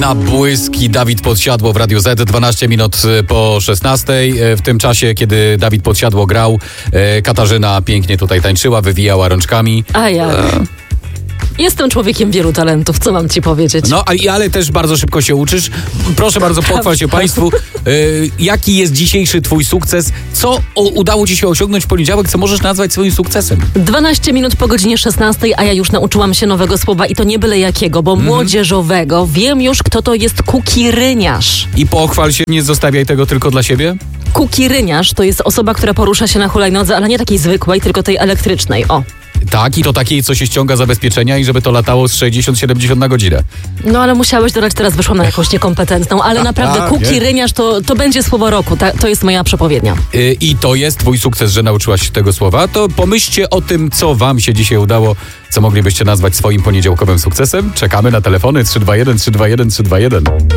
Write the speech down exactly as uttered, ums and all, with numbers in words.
Na błyski Dawid Podsiadło w Radiu Z, dwanaście minut po szesnastej. W tym czasie, kiedy Dawid Podsiadło grał, Katarzyna pięknie tutaj tańczyła, wywijała rączkami. A ja... Jestem człowiekiem wielu talentów, co mam ci powiedzieć? No, ale też bardzo szybko się uczysz. Proszę bardzo, pochwal się Państwu. Yy, jaki jest dzisiejszy twój sukces? Co o, udało ci się osiągnąć w poniedziałek, co możesz nazwać swoim sukcesem? dwanaście minut po godzinie szesnastej, a ja już nauczyłam się nowego słowa i to nie byle jakiego, bo mm. młodzieżowego. Wiem już, kto to jest kukiryniarz. I pochwal się, nie zostawiaj tego tylko dla siebie. Kukiryniarz to jest osoba, która porusza się na hulajnodze, ale nie takiej zwykłej, tylko tej elektrycznej. O. Tak, i to takiej, co się ściąga zabezpieczenia i żeby to latało z sześćdziesiąt siedemdziesiąt na godzinę. No ale musiałeś dodać, teraz wyszłam na jakąś niekompetentną, ale naprawdę kukiryniarz to, to będzie słowo roku, ta, to jest moja przepowiednia. Yy, I to jest twój sukces, że nauczyłaś się tego słowa. To pomyślcie o tym, co wam się dzisiaj udało, co moglibyście nazwać swoim poniedziałkowym sukcesem. Czekamy na telefony trzy dwa jeden trzy dwa jeden trzy dwa jeden.